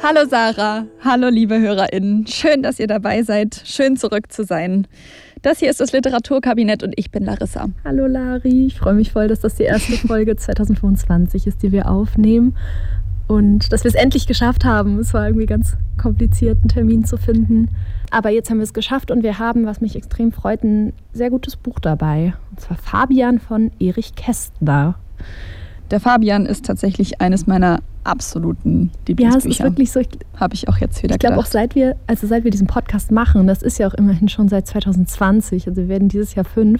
Hallo Sarah, hallo liebe HörerInnen. Schön, dass ihr dabei seid. Schön zurück zu sein. Das hier ist das Literaturkabinett und ich bin Larissa. Hallo Lari, ich freue mich voll, dass das die erste Folge 2025 ist, die wir aufnehmen. Und dass wir es endlich geschafft haben. Es war irgendwie ganz kompliziert, einen Termin zu finden. Aber jetzt haben wir es geschafft und wir haben, was mich extrem freut, ein sehr gutes Buch dabei. Und zwar Fabian von Erich Kästner. Der Fabian ist tatsächlich eines meiner absoluten Lieblingsbücher. Ja, es ist wirklich so. Habe ich auch jetzt wieder gedacht. Ich glaube auch seit wir diesen Podcast machen, das ist ja auch immerhin schon seit 2020, also wir werden dieses Jahr 5,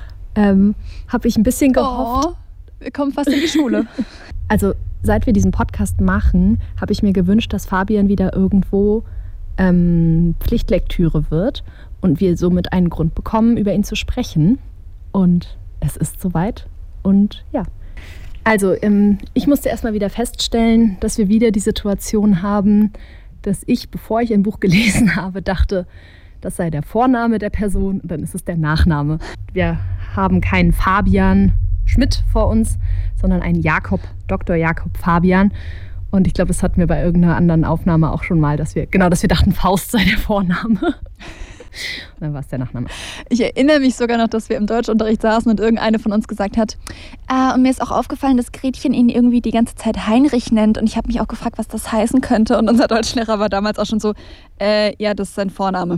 habe ich ein bisschen gehofft. Oh, wir kommen fast in die Schule. Also seit wir diesen Podcast machen, habe ich mir gewünscht, dass Fabian wieder irgendwo Pflichtlektüre wird und wir somit einen Grund bekommen, über ihn zu sprechen. Und es ist soweit und ja. Also, ich musste erstmal wieder feststellen, dass wir wieder die Situation haben, dass ich, bevor ich ein Buch gelesen habe, dachte, das sei der Vorname der Person und dann ist es der Nachname. Wir haben keinen Fabian Schmidt vor uns, sondern einen Dr. Jakob Fabian. Und ich glaube, das hatten wir bei irgendeiner anderen Aufnahme auch schon mal, dass wir dachten, Faust sei der Vorname. Und dann war es der Nachname. Ich erinnere mich sogar noch, dass wir im Deutschunterricht saßen und irgendeine von uns gesagt hat, und mir ist auch aufgefallen, dass Gretchen ihn irgendwie die ganze Zeit Heinrich nennt und ich habe mich auch gefragt, was das heißen könnte und unser Deutschlehrer war damals auch schon so, ja, das ist sein Vorname.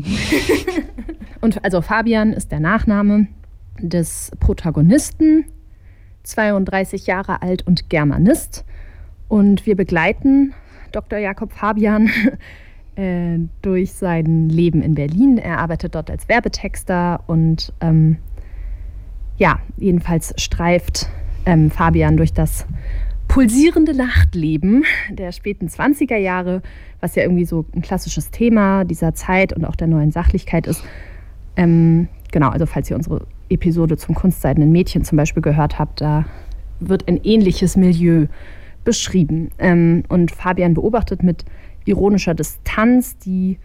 Und also Fabian ist der Nachname des Protagonisten, 32 Jahre alt und Germanist und wir begleiten Dr. Jakob Fabian durch sein Leben in Berlin. Er arbeitet dort als Werbetexter und jedenfalls streift Fabian durch das pulsierende Nachtleben der späten 20er Jahre, was ja irgendwie so ein klassisches Thema dieser Zeit und auch der neuen Sachlichkeit ist. Also falls ihr unsere Episode zum kunstseidenen Mädchen zum Beispiel gehört habt, da wird ein ähnliches Milieu beschrieben. Und Fabian beobachtet mit ironischer Distanz die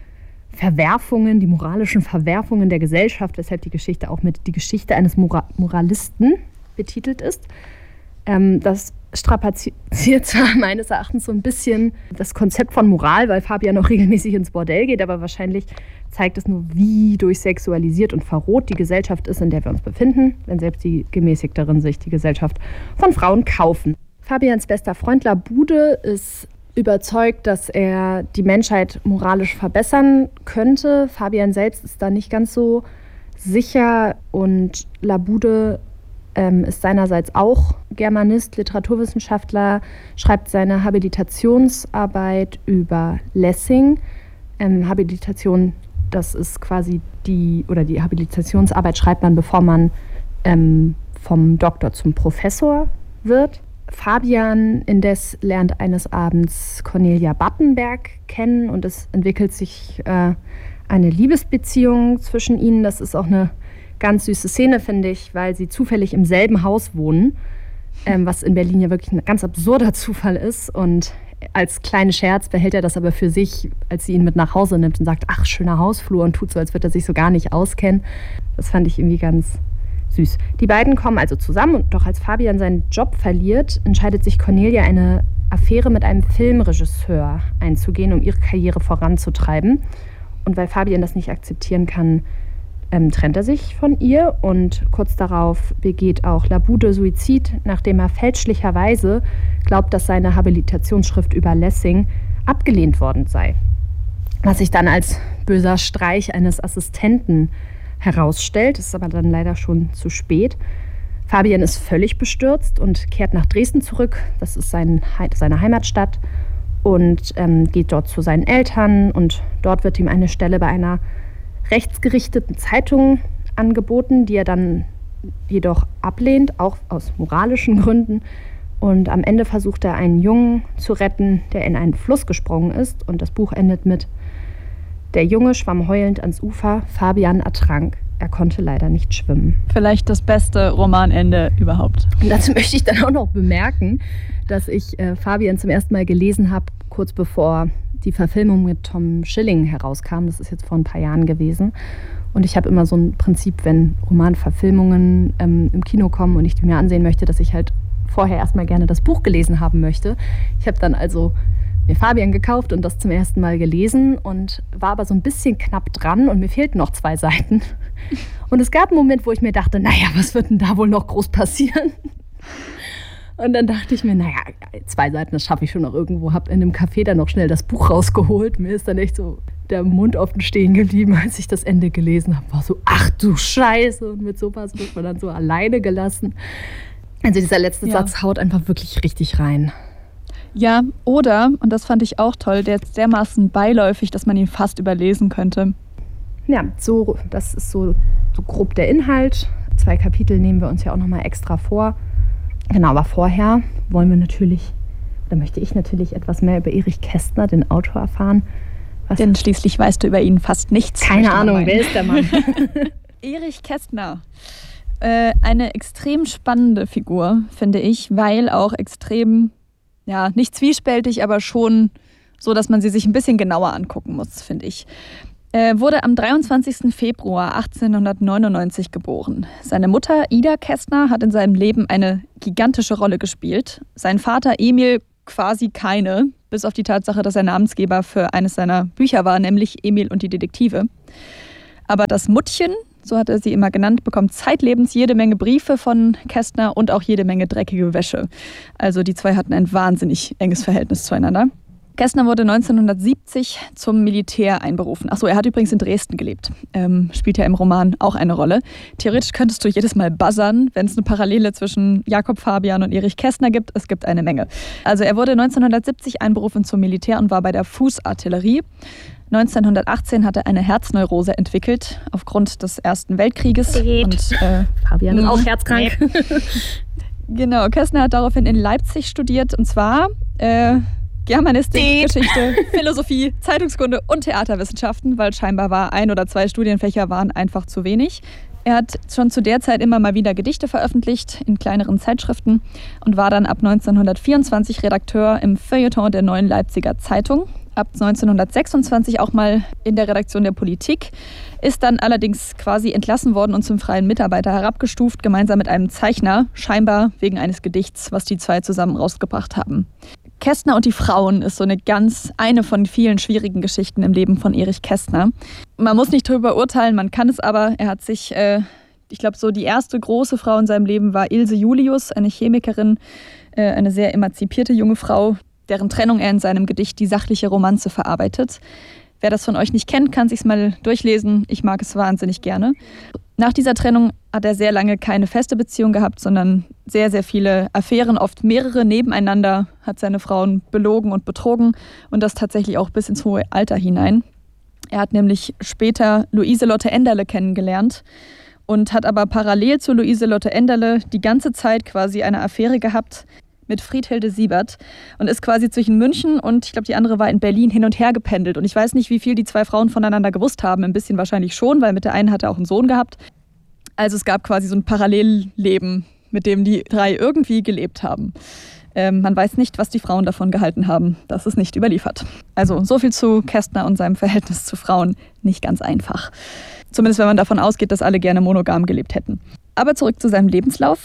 moralischen Verwerfungen der Gesellschaft, weshalb die Geschichte auch mit die Geschichte eines Moralisten betitelt ist. Das strapaziert zwar meines Erachtens so ein bisschen das Konzept von Moral, weil Fabian auch regelmäßig ins Bordell geht, aber wahrscheinlich zeigt es nur, wie durchsexualisiert und verroht die Gesellschaft ist, in der wir uns befinden, wenn selbst die Gemäßigteren sich die Gesellschaft von Frauen kaufen. Fabians bester Freund Labude ist überzeugt, dass er die Menschheit moralisch verbessern könnte. Fabian selbst ist da nicht ganz so sicher und Labude ist seinerseits auch Germanist, Literaturwissenschaftler, schreibt seine Habilitationsarbeit über Lessing. Habilitation, das ist quasi die Habilitationsarbeit schreibt man, bevor man vom Doktor zum Professor wird. Fabian indes lernt eines Abends Cornelia Battenberg kennen und es entwickelt sich eine Liebesbeziehung zwischen ihnen. Das ist auch eine ganz süße Szene, finde ich, weil sie zufällig im selben Haus wohnen, was in Berlin ja wirklich ein ganz absurder Zufall ist. Und als kleinen Scherz behält er das aber für sich, als sie ihn mit nach Hause nimmt und sagt, ach, schöner Hausflur und tut so, als würde er sich so gar nicht auskennen. Das fand ich irgendwie ganz süß. Die beiden kommen also zusammen und doch als Fabian seinen Job verliert, entscheidet sich Cornelia, eine Affäre mit einem Filmregisseur einzugehen, um ihre Karriere voranzutreiben. Und weil Fabian das nicht akzeptieren kann, trennt er sich von ihr und kurz darauf begeht auch Labude Suizid, nachdem er fälschlicherweise glaubt, dass seine Habilitationsschrift über Lessing abgelehnt worden sei. Was sich dann als böser Streich eines Assistenten herausstellt, ist aber dann leider schon zu spät. Fabian ist völlig bestürzt und kehrt nach Dresden zurück, das ist seine Heimatstadt, und geht dort zu seinen Eltern und dort wird ihm eine Stelle bei einer rechtsgerichteten Zeitung angeboten, die er dann jedoch ablehnt, auch aus moralischen Gründen. Und am Ende versucht er, einen Jungen zu retten, der in einen Fluss gesprungen ist. Und das Buch endet mit: Der Junge schwamm heulend ans Ufer, Fabian ertrank. Er konnte leider nicht schwimmen. Vielleicht das beste Romanende überhaupt. Und dazu möchte ich dann auch noch bemerken, dass ich Fabian zum ersten Mal gelesen habe, kurz bevor die Verfilmung mit Tom Schilling herauskam. Das ist jetzt vor ein paar Jahren gewesen. Und ich habe immer so ein Prinzip, wenn Romanverfilmungen im Kino kommen und ich die mir ansehen möchte, dass ich halt vorher erstmal gerne das Buch gelesen haben möchte. Ich habe dann also mir Fabian gekauft und das zum ersten Mal gelesen und war aber so ein bisschen knapp dran und mir fehlten noch 2 Seiten. Und es gab einen Moment, wo ich mir dachte, naja, was wird denn da wohl noch groß passieren? Und dann dachte ich mir, naja, 2 Seiten, das schaffe ich schon noch irgendwo. Hab in einem Café dann noch schnell das Buch rausgeholt. Mir ist dann echt so der Mund offen stehen geblieben, als ich das Ende gelesen habe. War so, ach du Scheiße. Und mit sowas wird man dann so alleine gelassen. Also dieser letzte Satz haut einfach wirklich richtig rein. Ja, oder, und das fand ich auch toll, der ist dermaßen beiläufig, dass man ihn fast überlesen könnte. Ja, so, das ist so grob der Inhalt. 2 Kapitel nehmen wir uns ja auch nochmal extra vor. Genau, aber vorher wollen wir natürlich, da möchte ich natürlich etwas mehr über Erich Kästner, den Autor, erfahren. Denn schließlich weißt du über ihn fast nichts. Keine Ahnung, wer ist der Mann? Erich Kästner. Eine extrem spannende Figur, finde ich, weil auch extrem, ja, nicht zwiespältig, aber schon so, dass man sie sich ein bisschen genauer angucken muss, finde ich. Wurde am 23. Februar 1899 geboren. Seine Mutter Ida Kästner hat in seinem Leben eine gigantische Rolle gespielt. Sein Vater Emil quasi keine, bis auf die Tatsache, dass er Namensgeber für eines seiner Bücher war, nämlich Emil und die Detektive. Aber das Muttchen, so hat er sie immer genannt, bekommt zeitlebens jede Menge Briefe von Kästner und auch jede Menge dreckige Wäsche. Also die 2 hatten ein wahnsinnig enges Verhältnis zueinander. Kästner wurde 1970 zum Militär einberufen. Achso, er hat übrigens in Dresden gelebt. Spielt ja im Roman auch eine Rolle. Theoretisch könntest du jedes Mal buzzern, wenn es eine Parallele zwischen Jakob Fabian und Erich Kästner gibt. Es gibt eine Menge. Also er wurde 1970 einberufen zum Militär und war bei der Fußartillerie. 1918 hat er eine Herzneurose entwickelt aufgrund des Ersten Weltkrieges. Und, Fabian ist auch herzkrank. Genau, Kästner hat daraufhin in Leipzig studiert und zwar Germanistik, Geschichte, Philosophie, Zeitungskunde und Theaterwissenschaften, weil scheinbar war 1 oder 2 Studienfächer waren einfach zu wenig. Er hat schon zu der Zeit immer mal wieder Gedichte veröffentlicht in kleineren Zeitschriften und war dann ab 1924 Redakteur im Feuilleton der Neuen Leipziger Zeitung. Ab 1926 auch mal in der Redaktion der Politik, ist dann allerdings quasi entlassen worden und zum freien Mitarbeiter herabgestuft, gemeinsam mit einem Zeichner, scheinbar wegen eines Gedichts, was die 2 zusammen rausgebracht haben. Kästner und die Frauen ist so eine von vielen schwierigen Geschichten im Leben von Erich Kästner. Man muss nicht drüber urteilen, man kann es aber. Er hat sich, ich glaube, so die erste große Frau in seinem Leben war Ilse Julius, eine Chemikerin, eine sehr emanzipierte junge Frau, deren Trennung er in seinem Gedicht Die sachliche Romanze verarbeitet. Wer das von euch nicht kennt, kann sich's mal durchlesen. Ich mag es wahnsinnig gerne. Nach dieser Trennung hat er sehr lange keine feste Beziehung gehabt, sondern sehr, sehr viele Affären, oft mehrere nebeneinander, hat seine Frauen belogen und betrogen und das tatsächlich auch bis ins hohe Alter hinein. Er hat nämlich später Luise-Lotte Enderle kennengelernt und hat aber parallel zu Luise-Lotte Enderle die ganze Zeit quasi eine Affäre gehabt mit Friedhilde Siebert und ist quasi zwischen München und ich glaube, die andere war in Berlin hin und her gependelt. Und ich weiß nicht, wie viel die 2 Frauen voneinander gewusst haben. Ein bisschen wahrscheinlich schon, weil mit der einen hat er auch einen Sohn gehabt. Also es gab quasi so ein Parallelleben, mit dem die 3 irgendwie gelebt haben. Man weiß nicht, was die Frauen davon gehalten haben. Das ist nicht überliefert. Also so viel zu Kästner und seinem Verhältnis zu Frauen. Nicht ganz einfach. Zumindest wenn man davon ausgeht, dass alle gerne monogam gelebt hätten. Aber zurück zu seinem Lebenslauf.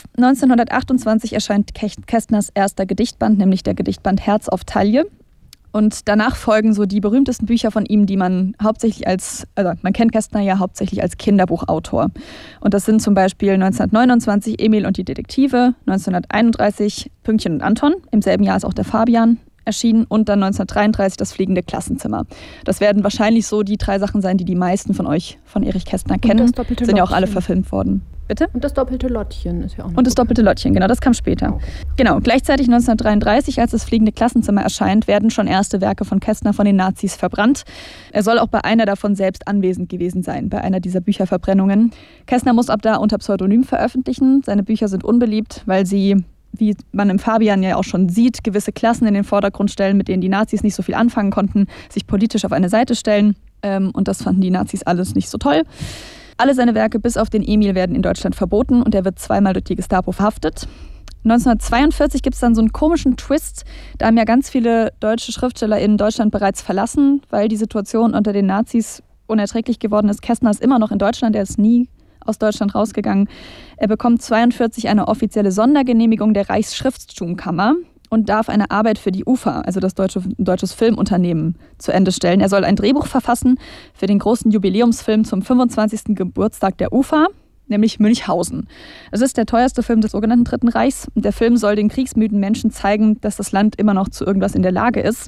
1928 erscheint Kästners erster Gedichtband, nämlich der Gedichtband Herz auf Taille. Und danach folgen so die berühmtesten Bücher von ihm, die man hauptsächlich man kennt Kästner ja hauptsächlich als Kinderbuchautor. Und das sind zum Beispiel 1929 Emil und die Detektive, 1931 Pünktchen und Anton, im selben Jahr ist auch der Fabian erschienen und dann 1933 das fliegende Klassenzimmer. Das werden wahrscheinlich so die 3 Sachen sein, die die meisten von euch von Erich Kästner kennen. Sind ja auch alle verfilmt worden. Bitte? Und das doppelte Lottchen ist ja auch noch. Und das doppelte Lottchen, genau, das kam später. Okay. Genau, gleichzeitig 1933, als das fliegende Klassenzimmer erscheint, werden schon erste Werke von Kästner von den Nazis verbrannt. Er soll auch bei einer davon selbst anwesend gewesen sein, bei einer dieser Bücherverbrennungen. Kästner muss ab da unter Pseudonym veröffentlichen. Seine Bücher sind unbeliebt, weil sie, wie man im Fabian ja auch schon sieht, gewisse Klassen in den Vordergrund stellen, mit denen die Nazis nicht so viel anfangen konnten, sich politisch auf eine Seite stellen. Und das fanden die Nazis alles nicht so toll. Alle seine Werke bis auf den Emil werden in Deutschland verboten und er wird 2-mal durch die Gestapo verhaftet. 1942 gibt es dann so einen komischen Twist. Da haben ja ganz viele deutsche SchriftstellerInnen Deutschland bereits verlassen, weil die Situation unter den Nazis unerträglich geworden ist. Kästner ist immer noch in Deutschland, er ist nie aus Deutschland rausgegangen. Er bekommt 1942 eine offizielle Sondergenehmigung der Reichsschrifttumkammer und darf eine Arbeit für die UFA, also das deutsches Filmunternehmen, zu Ende stellen. Er soll ein Drehbuch verfassen für den großen Jubiläumsfilm zum 25. Geburtstag der UFA, nämlich Münchhausen. Es ist der teuerste Film des sogenannten Dritten Reichs. Der Film soll den kriegsmüden Menschen zeigen, dass das Land immer noch zu irgendwas in der Lage ist.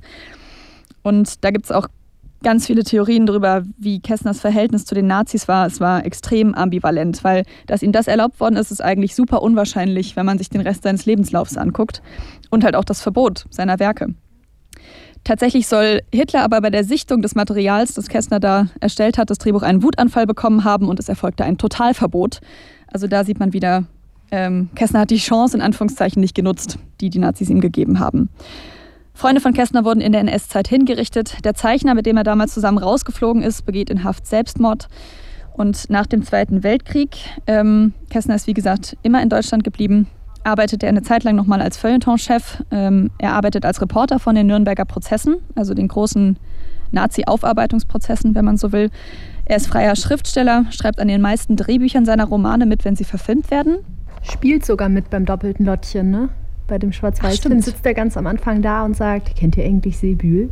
Und da gibt es auch ganz viele Theorien darüber, wie Kästners Verhältnis zu den Nazis war. Es war extrem ambivalent, weil, dass ihm das erlaubt worden ist, ist eigentlich super unwahrscheinlich, wenn man sich den Rest seines Lebenslaufs anguckt. Und halt auch das Verbot seiner Werke. Tatsächlich soll Hitler aber bei der Sichtung des Materials, das Kästner da erstellt hat, das Drehbuch einen Wutanfall bekommen haben und es erfolgte ein Totalverbot. Also da sieht man wieder, Kästner hat die Chance in Anführungszeichen nicht genutzt, die die Nazis ihm gegeben haben. Freunde von Kästner wurden in der NS-Zeit hingerichtet. Der Zeichner, mit dem er damals zusammen rausgeflogen ist, begeht in Haft Selbstmord. Und nach dem Zweiten Weltkrieg, Kästner ist wie gesagt immer in Deutschland geblieben, arbeitet er eine Zeit lang nochmal als Feuilleton-Chef. Er arbeitet als Reporter von den Nürnberger Prozessen, also den großen Nazi-Aufarbeitungsprozessen, wenn man so will. Er ist freier Schriftsteller, schreibt an den meisten Drehbüchern seiner Romane mit, wenn sie verfilmt werden. Spielt sogar mit beim doppelten Lottchen, ne? Bei dem Schwarz-Weiß-Film sitzt er ganz am Anfang da und sagt, kennt ihr eigentlich Seebühl?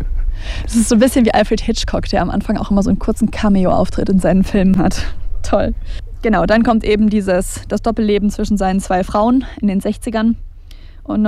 Das ist so ein bisschen wie Alfred Hitchcock, der am Anfang auch immer so einen kurzen Cameo-Auftritt in seinen Filmen hat. Toll. Genau, dann kommt eben das Doppelleben zwischen seinen zwei Frauen in den 60ern. Und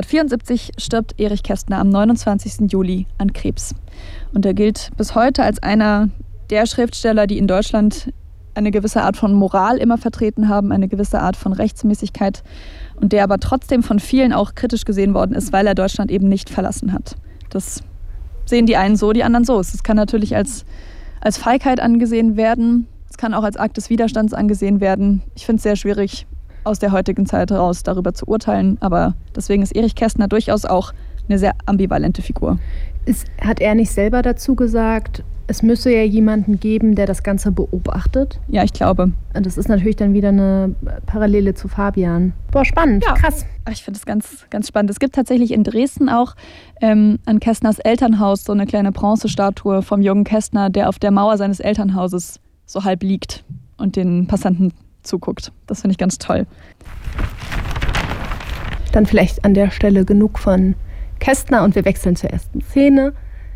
1974 stirbt Erich Kästner am 29. Juli an Krebs. Und er gilt bis heute als einer der Schriftsteller, die in Deutschland eine gewisse Art von Moral immer vertreten haben, eine gewisse Art von Rechtsmäßigkeit und der aber trotzdem von vielen auch kritisch gesehen worden ist, weil er Deutschland eben nicht verlassen hat. Das sehen die einen so, die anderen so. Es kann natürlich als Feigheit angesehen werden, es kann auch als Akt des Widerstands angesehen werden. Ich finde es sehr schwierig, aus der heutigen Zeit heraus darüber zu urteilen, aber deswegen ist Erich Kästner durchaus auch eine sehr ambivalente Figur. Hat er nicht selber dazu gesagt, es müsse ja jemanden geben, der das Ganze beobachtet? Ja, ich glaube. Und das ist natürlich dann wieder eine Parallele zu Fabian. Boah, spannend, ja. Krass. Ich finde es ganz, ganz spannend. Es gibt tatsächlich in Dresden auch an Kästners Elternhaus so eine kleine Bronzestatue vom jungen Kästner, der auf der Mauer seines Elternhauses so halb liegt und den Passanten zuguckt. Das finde ich ganz toll. Dann vielleicht an der Stelle genug von Kästner und wir wechseln zur ersten Szene,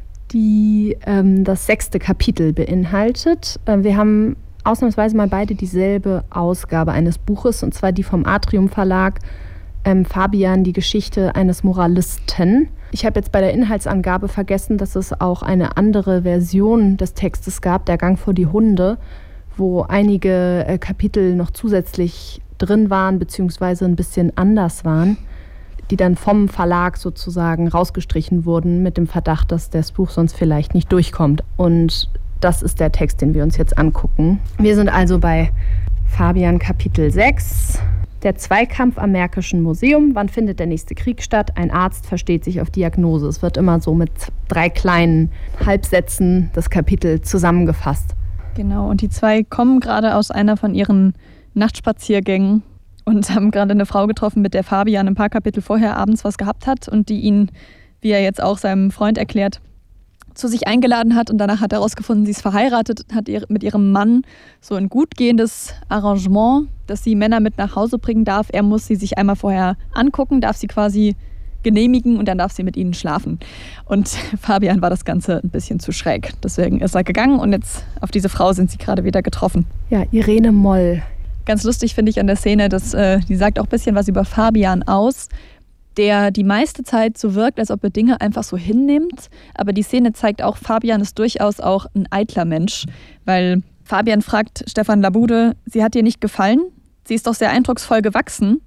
die das 6. Kapitel beinhaltet. Wir haben ausnahmsweise mal beide dieselbe Ausgabe eines Buches, und zwar die vom Atrium Verlag, Fabian, die Geschichte eines Moralisten. Ich habe jetzt bei der Inhaltsangabe vergessen, dass es auch eine andere Version des Textes gab, der Gang vor die Hunde, wo einige Kapitel noch zusätzlich drin waren, beziehungsweise ein bisschen anders waren, die dann vom Verlag sozusagen rausgestrichen wurden mit dem Verdacht, dass das Buch sonst vielleicht nicht durchkommt. Und das ist der Text, den wir uns jetzt angucken. Wir sind also bei Fabian Kapitel 6. Der Zweikampf am Märkischen Museum. Wann findet der nächste Krieg statt? Ein Arzt versteht sich auf Diagnose. Es wird immer so mit 3 kleinen Halbsätzen das Kapitel zusammengefasst. Genau, und die zwei kommen gerade aus einer von ihren Nachtspaziergängen und haben gerade eine Frau getroffen, mit der Fabian ein paar Kapitel vorher abends was gehabt hat und die ihn, wie er jetzt auch seinem Freund erklärt, zu sich eingeladen hat. Und danach hat er herausgefunden, sie ist verheiratet, hat mit ihrem Mann so ein gut gehendes Arrangement, dass sie Männer mit nach Hause bringen darf. Er muss sie sich einmal vorher angucken, darf sie quasi genehmigen und dann darf sie mit ihnen schlafen. Und Fabian war das Ganze ein bisschen zu schräg. Deswegen ist er gegangen und jetzt auf diese Frau sind sie gerade wieder getroffen. Ja, Irene Moll. Ganz lustig finde ich an der Szene, dass die sagt auch ein bisschen was über Fabian aus, der die meiste Zeit so wirkt, als ob er Dinge einfach so hinnimmt. Aber die Szene zeigt auch, Fabian ist durchaus auch ein eitler Mensch, weil Fabian fragt Stefan Labude, sie hat dir nicht gefallen? Sie ist doch sehr eindrucksvoll gewachsen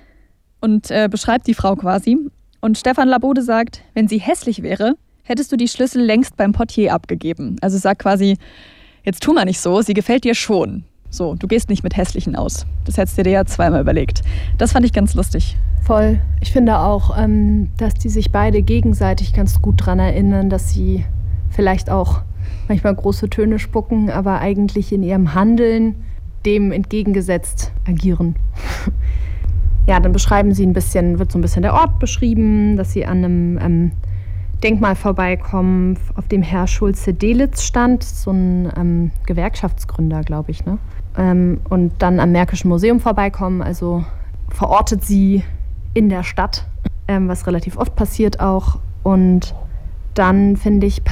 und beschreibt die Frau quasi. Und Stefan Labude sagt, wenn sie hässlich wäre, hättest du die Schlüssel längst beim Portier abgegeben. Also sagt quasi, jetzt tu mal nicht so, sie gefällt dir schon. So, du gehst nicht mit Hässlichen aus. Das hättest du dir ja zweimal überlegt. Das fand ich ganz lustig. Voll. Ich finde auch, dass die sich beide gegenseitig ganz gut daran erinnern, dass sie vielleicht auch manchmal große Töne spucken, aber eigentlich in ihrem Handeln dem entgegengesetzt agieren. Ja, dann beschreiben sie wird so ein bisschen der Ort beschrieben, dass sie an einem Denkmal vorbeikommen, auf dem Herr Schulze-Delitz stand, so ein Gewerkschaftsgründer, glaube ich, ne? Und dann am Märkischen Museum vorbeikommen, also verortet sie in der Stadt. was relativ oft passiert auch. Und dann, finde ich,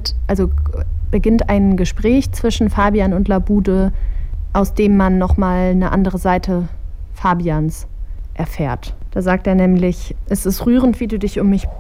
beginnt ein Gespräch zwischen Fabian und Labude, aus dem man nochmal eine andere Seite Fabians erfährt. Da sagt er nämlich, es ist rührend, wie du dich um mich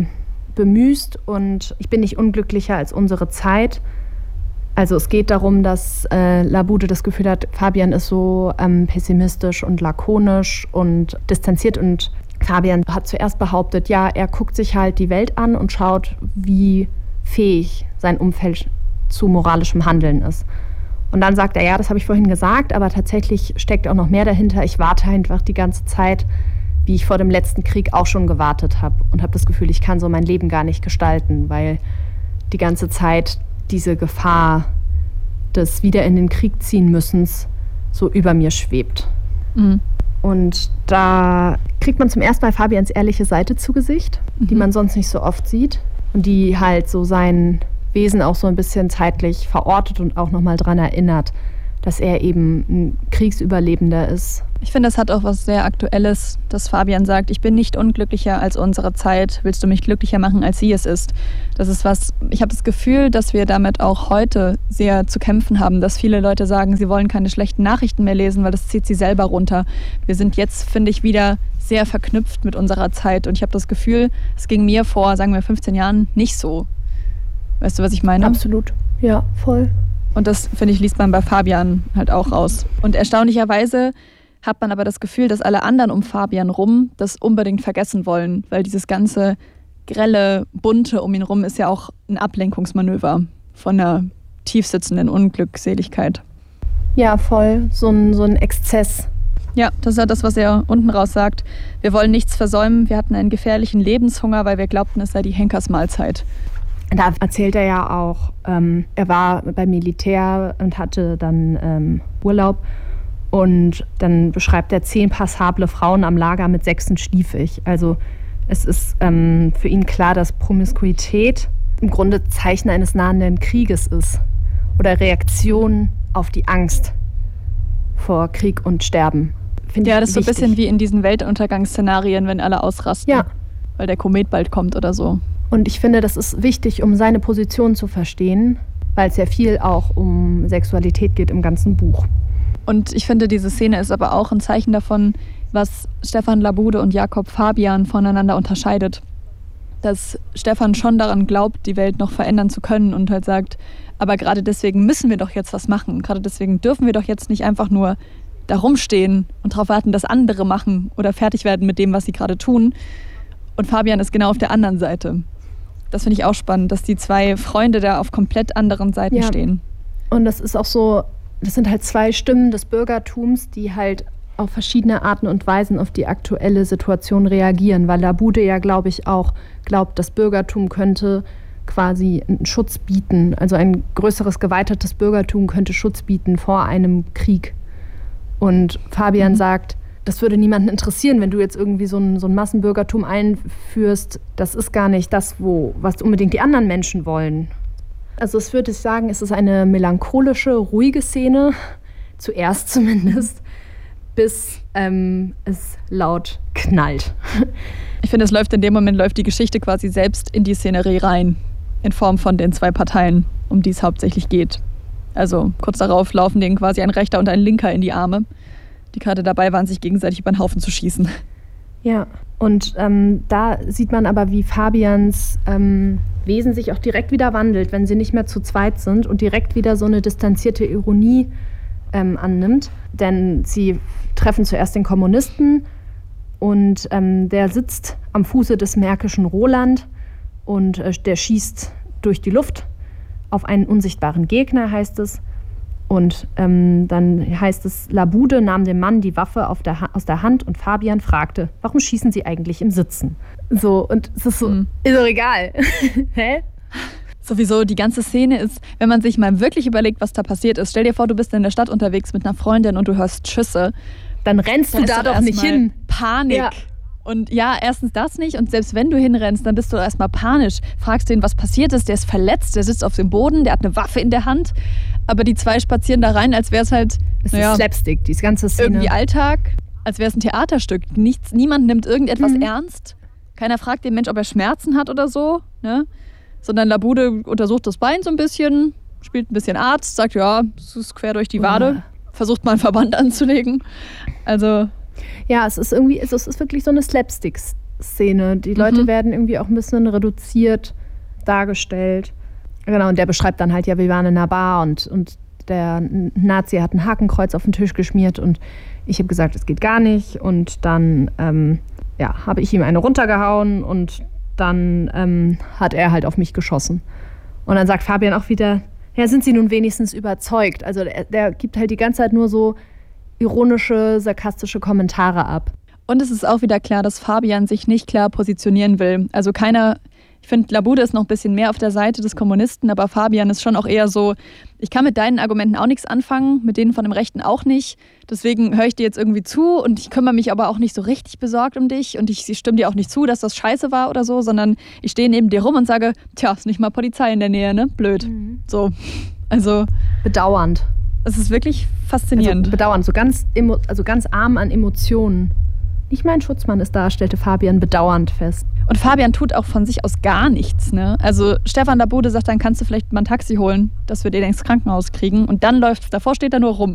bemühst und ich bin nicht unglücklicher als unsere Zeit. Also es geht darum, dass Labude das Gefühl hat, Fabian ist so pessimistisch und lakonisch und distanziert und Fabian hat zuerst behauptet, ja, er guckt sich halt die Welt an und schaut, wie fähig sein Umfeld zu moralischem Handeln ist. Und dann sagt er, ja, das habe ich vorhin gesagt, aber tatsächlich steckt auch noch mehr dahinter. Ich warte einfach die ganze Zeit, wie ich vor dem letzten Krieg auch schon gewartet habe und habe das Gefühl, ich kann so mein Leben gar nicht gestalten, weil die ganze Zeit diese Gefahr des wieder in den Krieg ziehen müssens so über mir schwebt. Mhm. Und da kriegt man zum ersten Mal Fabians ehrliche Seite zu Gesicht, die man sonst nicht so oft sieht und die halt so sein Wesen auch so ein bisschen zeitlich verortet und auch nochmal daran erinnert, dass er eben ein Kriegsüberlebender ist. Ich finde, das hat auch was sehr Aktuelles, dass Fabian sagt, ich bin nicht unglücklicher als unsere Zeit, willst du mich glücklicher machen, als sie es ist. Das ist was, ich habe das Gefühl, dass wir damit auch heute sehr zu kämpfen haben, dass viele Leute sagen, sie wollen keine schlechten Nachrichten mehr lesen, weil das zieht sie selber runter. Wir sind jetzt, finde ich, wieder sehr verknüpft mit unserer Zeit und ich habe das Gefühl, es ging mir vor, sagen wir, 15 Jahren nicht so. Weißt du, was ich meine? Absolut, ja, voll. Und das, finde ich, liest man bei Fabian halt auch raus. Und erstaunlicherweise hat man aber das Gefühl, dass alle anderen um Fabian rum das unbedingt vergessen wollen, weil dieses ganze grelle, bunte um ihn rum ist ja auch ein Ablenkungsmanöver von einer tiefsitzenden Unglückseligkeit. Ja, voll. So ein Exzess. Ja, das ist ja das, was er unten raus sagt. Wir wollen nichts versäumen. Wir hatten einen gefährlichen Lebenshunger, weil wir glaubten, es sei die Henkersmahlzeit. Da erzählt er ja auch, er war beim Militär und hatte dann Urlaub. Und dann beschreibt er 10 passable Frauen am Lager, mit 6 schlief ich. Also es ist für ihn klar, dass Promiskuität im Grunde Zeichen eines nahenden Krieges ist. Oder Reaktion auf die Angst vor Krieg und Sterben. Ja, das ist so ein bisschen wie in diesen Weltuntergangsszenarien, wenn alle ausrasten. Ja. Weil der Komet bald kommt oder so. Und ich finde, das ist wichtig, um seine Position zu verstehen, weil es ja viel auch um Sexualität geht im ganzen Buch. Und ich finde, diese Szene ist aber auch ein Zeichen davon, was Stefan Labude und Jakob Fabian voneinander unterscheidet. Dass Stefan schon daran glaubt, die Welt noch verändern zu können und halt sagt, aber gerade deswegen müssen wir doch jetzt was machen. Gerade deswegen dürfen wir doch jetzt nicht einfach nur da rumstehen und darauf warten, dass andere machen oder fertig werden mit dem, was sie gerade tun. Und Fabian ist genau auf der anderen Seite. Das finde ich auch spannend, dass die 2 Freunde da auf komplett anderen Seiten stehen. Und das ist auch so, das sind halt 2 Stimmen des Bürgertums, die halt auf verschiedene Arten und Weisen auf die aktuelle Situation reagieren. Weil Labude ja, glaube ich, auch glaubt, das Bürgertum könnte quasi einen Schutz bieten. Also ein größeres, geweitertes Bürgertum könnte Schutz bieten vor einem Krieg. Und Fabian sagt, das würde niemanden interessieren, wenn du jetzt irgendwie so ein Massenbürgertum einführst. Das ist gar nicht das, was unbedingt die anderen Menschen wollen. Also es würde ich sagen, es ist eine melancholische, ruhige Szene, zuerst zumindest, bis es laut knallt. Ich finde, in dem Moment läuft die Geschichte quasi selbst in die Szenerie rein, in Form von den 2 Parteien, um die es hauptsächlich geht. Also kurz darauf laufen denen quasi ein Rechter und ein Linker in die Arme, die gerade dabei waren, sich gegenseitig über den Haufen zu schießen. Ja, und da sieht man aber, wie Fabians Wesen sich auch direkt wieder wandelt, wenn sie nicht mehr zu zweit sind und direkt wieder so eine distanzierte Ironie annimmt. Denn sie treffen zuerst den Kommunisten und der sitzt am Fuße des märkischen Roland und der schießt durch die Luft auf einen unsichtbaren Gegner, heißt es. Und dann heißt es, Labude nahm dem Mann die Waffe aus der Hand und Fabian fragte, warum schießen Sie eigentlich im Sitzen? So, und es ist so, ist doch egal. Hä? Sowieso, die ganze Szene ist, wenn man sich mal wirklich überlegt, was da passiert ist. Stell dir vor, du bist in der Stadt unterwegs mit einer Freundin und du hörst Schüsse. Dann rennst du da doch nicht hin. Panik. Ja. Und ja, erstens das nicht. Und selbst wenn du hinrennst, dann bist du erstmal panisch. Fragst den, was passiert ist. Der ist verletzt, der sitzt auf dem Boden, der hat eine Waffe in der Hand. Aber die 2 spazieren da rein, als wäre es halt ist Slapstick, die ganze Szene. Irgendwie Alltag, als wäre es ein Theaterstück. Niemand nimmt irgendetwas ernst. Keiner fragt den Mensch, ob er Schmerzen hat oder so, ne? Sondern Labude untersucht das Bein so ein bisschen, spielt ein bisschen Arzt, sagt, ja, es ist quer durch die Wade, versucht mal einen Verband anzulegen. Also... Ja, es ist wirklich so eine Slapstick-Szene. Die Leute werden irgendwie auch ein bisschen reduziert dargestellt. Genau, und der beschreibt dann halt, ja, wir waren in einer Bar und der Nazi hat ein Hakenkreuz auf den Tisch geschmiert und ich habe gesagt, es geht gar nicht. Und dann habe ich ihm eine runtergehauen und dann hat er halt auf mich geschossen. Und dann sagt Fabian auch wieder, ja, sind Sie nun wenigstens überzeugt? Also der gibt halt die ganze Zeit nur so ironische, sarkastische Kommentare ab. Und es ist auch wieder klar, dass Fabian sich nicht klar positionieren will. Also ich finde, Labude ist noch ein bisschen mehr auf der Seite des Kommunisten, aber Fabian ist schon auch eher so, ich kann mit deinen Argumenten auch nichts anfangen, mit denen von dem Rechten auch nicht. Deswegen höre ich dir jetzt irgendwie zu und ich kümmere mich aber auch nicht so richtig besorgt um dich und ich stimme dir auch nicht zu, dass das scheiße war oder so, sondern ich stehe neben dir rum und sage, tja, ist nicht mal Polizei in der Nähe, ne? Blöd. So, also... Bedauernd. Es ist wirklich faszinierend. Also bedauernd, so ganz arm an Emotionen. Nicht mein Schutzmann ist da, stellte Fabian bedauernd fest. Und Fabian tut auch von sich aus gar nichts, ne? Also Stefan Labude sagt, dann kannst du vielleicht mal ein Taxi holen, dass wir den ins Krankenhaus kriegen. Und dann davor steht er nur rum.